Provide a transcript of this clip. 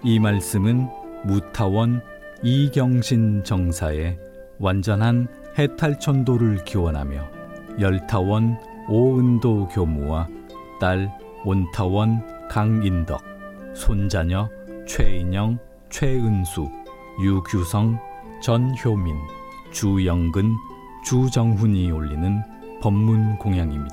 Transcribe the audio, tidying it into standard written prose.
이 말씀은 무타원 이경신 정사의 완전한 해탈천도를 기원하며 열타원 오은도 교무와 딸 온타원 강인덕, 손자녀 최인영, 최은수, 유규성, 전효민, 주영근, 주정훈이 올리는 법문 공양입니다.